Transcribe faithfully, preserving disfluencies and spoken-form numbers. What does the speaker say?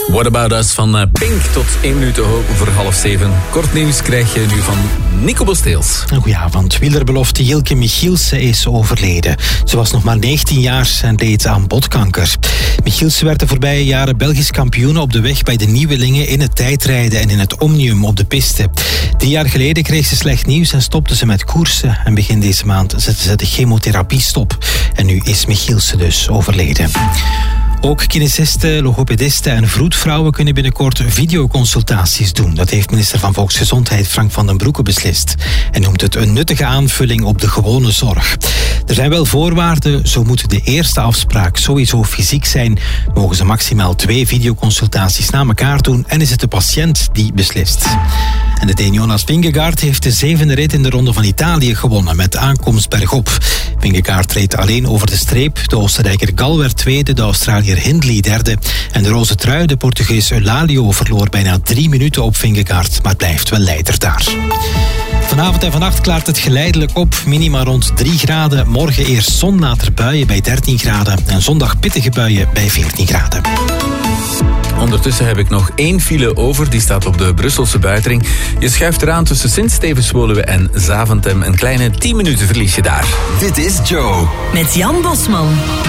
What About Us van Pink tot één minuut over half zeven. Kort nieuws krijg je nu van Nico Bosteels. Goedenavond. Wielerbelofte Jilke Michielsen is overleden. Ze was nog maar negentien jaar en leed aan botkanker. Michielsen werd de voorbije jaren Belgisch kampioen op de weg bij de nieuwelingen in het tijdrijden en in het omnium op de piste. Drie jaar geleden kreeg ze slecht nieuws en stopte ze met koersen. En begin deze maand zette ze de chemotherapie stop. En nu is Michielsen dus overleden. Ook kinesisten, logopedisten en vroedvrouwen kunnen binnenkort videoconsultaties doen. Dat heeft minister van Volksgezondheid Frank van den Broeke beslist. Hij noemt het een nuttige aanvulling op de gewone zorg. Er zijn wel voorwaarden. Zo moet de eerste afspraak sowieso fysiek zijn. Mogen ze maximaal twee videoconsultaties na elkaar doen en is het de patiënt die beslist. En de Deen Jonas Vingegaard heeft de zevende rit in de Ronde van Italië gewonnen met aankomst bergop. Vingegaard reed alleen over de streep. De Oostenrijker Gal werd tweede, de Australiër Hindley derde. En de roze trui, de Portugees Eulalio, verloor bijna drie minuten op Vingegaard, maar blijft wel leider daar. Vanavond en vannacht klaart het geleidelijk op. Minima rond drie graden. Morgen eerst zon, later buien bij dertien graden. En zondag pittige buien bij veertien graden. Ondertussen heb ik nog één file over. Die staat op de Brusselse buitenring. Je schuift eraan tussen Sint-Stevens-Woluwe en Zaventem. Een kleine tien minuten verlies je daar. Dit is Joe. Met Jan Bosman.